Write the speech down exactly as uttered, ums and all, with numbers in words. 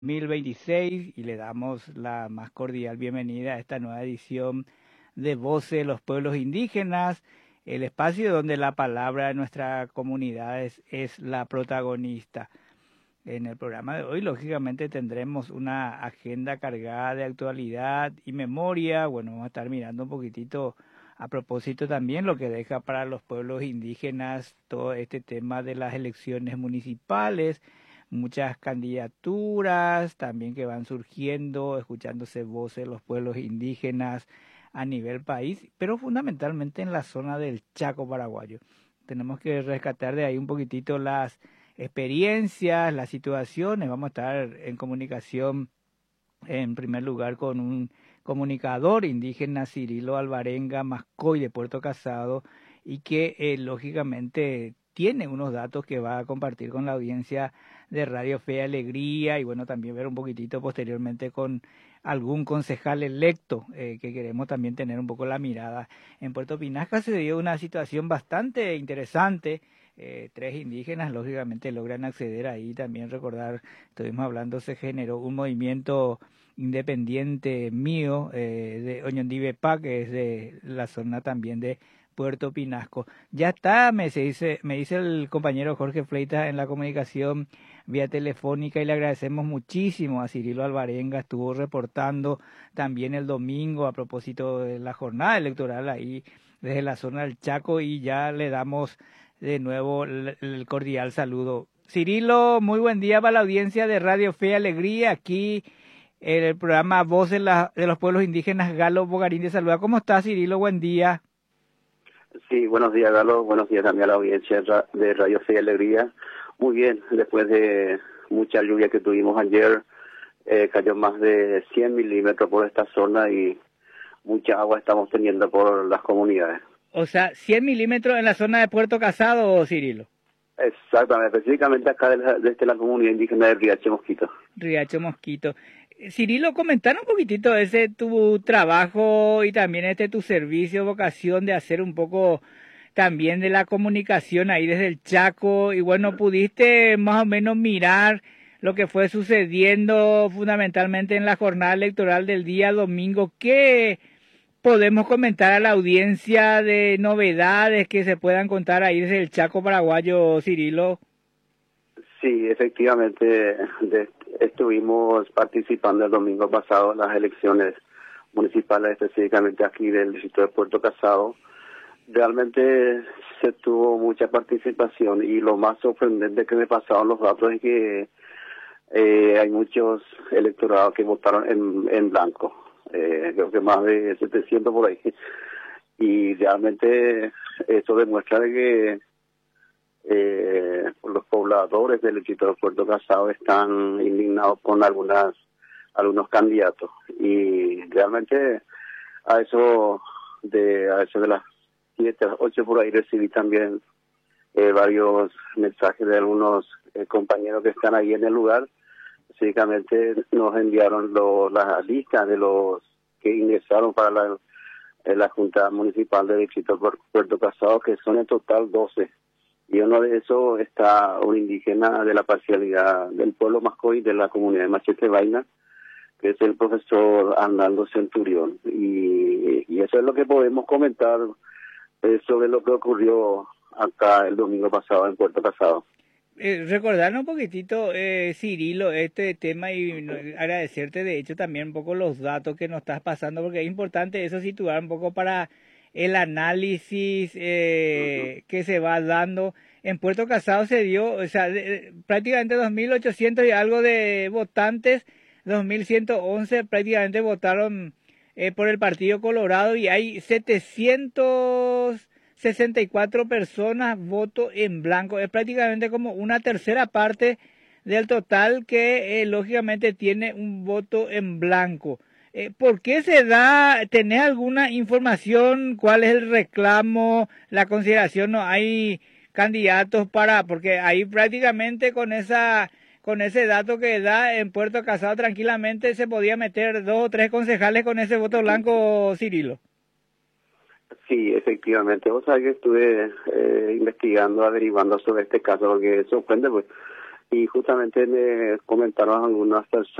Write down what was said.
dos mil veintiséis y le damos la más cordial bienvenida a esta nueva edición de Voces de los Pueblos Indígenas, el espacio donde la palabra de nuestra comunidad es, es la protagonista. En el programa de hoy, lógicamente, tendremos una agenda cargada de actualidad y memoria. Bueno, vamos a estar mirando un poquitito a propósito también lo que deja para los pueblos indígenas todo este tema de las elecciones municipales, muchas candidaturas también que van surgiendo, escuchándose voces de los pueblos indígenas a nivel país, pero fundamentalmente en la zona del Chaco paraguayo. Tenemos que rescatar de ahí un poquitito las experiencias, las situaciones. Vamos a estar en comunicación en primer lugar con un comunicador indígena, Cirilo Alvarenga Mascoy, de Puerto Casado, y que eh, lógicamente tiene unos datos que va a compartir con la audiencia de Radio Fe y Alegría, y bueno, también ver un poquitito posteriormente con algún concejal electo, eh, que queremos también tener un poco la mirada. En Puerto Pinasca se dio una situación bastante interesante. Eh, tres indígenas lógicamente logran acceder ahí. También recordar, estuvimos hablando, se generó un movimiento independiente mío, eh, de Oñondivepa, que es de la zona también de Puerto Pinasco. Ya está, me, se dice, me dice el compañero Jorge Fleitas en la comunicación vía telefónica, y le agradecemos muchísimo a Cirilo Alvarenga. Estuvo reportando también el domingo a propósito de la jornada electoral ahí desde la zona del Chaco, y ya le damos de nuevo el, el cordial saludo. Cirilo, muy buen día para la audiencia de Radio Fe y Alegría, aquí en el programa Voz de, la, de los Pueblos Indígenas. Galo Bogarín te saluda. ¿Cómo estás, Cirilo? Buen día. Sí, buenos días, Galo. Buenos días también a la audiencia de Radio Fe y Alegría. Muy bien, después de mucha lluvia que tuvimos ayer, eh, cayó más de cien milímetros por esta zona y mucha agua estamos teniendo por las comunidades. O sea, cien milímetros en la zona de Puerto Casado, Cirilo. Exactamente, específicamente acá desde de, de la comunidad indígena de Riacho Mosquito. Riacho Mosquito. Cirilo, comentar un poquitito ese tu trabajo y también este tu servicio, vocación de hacer un poco también de la comunicación ahí desde el Chaco, y bueno, pudiste más o menos mirar lo que fue sucediendo fundamentalmente en la jornada electoral del día domingo. ¿Qué podemos comentar a la audiencia de novedades que se puedan contar ahí desde el Chaco paraguayo, Cirilo? Sí, efectivamente, de, estuvimos participando el domingo pasado en las elecciones municipales, específicamente aquí del distrito de Puerto Casado. Realmente se tuvo mucha participación, y lo más sorprendente que me pasaron los datos es que eh, hay muchos electorados que votaron en, en blanco, eh, creo que más de setecientos por ahí, y realmente eso demuestra de que eh, los pobladores del distrito de Puerto Casado están indignados con algunas algunos candidatos, y realmente a eso de a eso de las siete, ocho por ahí recibí también eh, varios mensajes de algunos eh, compañeros que están ahí en el lugar. Básicamente nos enviaron lo, las listas de los que ingresaron para la, eh, la Junta Municipal del Distrito de Puerto Casado, que son en total doce. Y uno de esos está un indígena de la parcialidad del pueblo Mascoy, de la comunidad de Machete Vaina, que es el profesor Arnaldo Centurión. Y, y eso es lo que podemos comentar eh, sobre lo que ocurrió acá el domingo pasado en Puerto Casado. Eh, recordarnos un poquitito, eh, Cirilo, este tema, y no, agradecerte de hecho también un poco los datos que nos estás pasando, porque es importante eso situar un poco para el análisis eh, uh-huh. que se va dando. En Puerto Casado se dio, o sea, de, de, prácticamente dos mil ochocientos y algo de votantes, dos mil ciento once prácticamente votaron eh, por el Partido Colorado, y hay setecientos sesenta y cuatro personas voto en blanco. Es prácticamente como una tercera parte del total que eh, lógicamente tiene un voto en blanco. Eh, ¿Por qué se da? ¿Tenés alguna información? ¿Cuál es el reclamo? ¿La consideración? No hay candidatos para, porque ahí prácticamente con esa con ese dato que da en Puerto Casado tranquilamente se podía meter dos o tres concejales con ese voto blanco, Cirilo. Sí, efectivamente. Vos sabés que estuve eh, investigando, averiguando sobre este caso, porque sorprende, pues y justamente me comentaron algunas personas